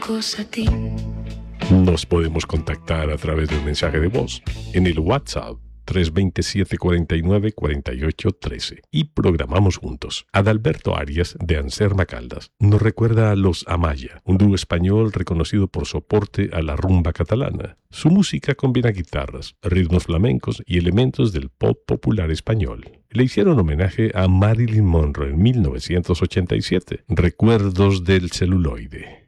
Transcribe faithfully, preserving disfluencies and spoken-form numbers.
Nos podemos contactar a través de un mensaje de voz en el WhatsApp tres dos siete, cuatro nueve, cuatro ocho uno tres y programamos juntos. Adalberto Arias, de Anserma Caldas, nos recuerda a Los Amaya, un dúo español reconocido por su aporte a la rumba catalana. Su música combina guitarras, ritmos flamencos y elementos del pop popular español. Le hicieron homenaje a Marilyn Monroe en mil novecientos ochenta y siete. Recuerdos del celuloide.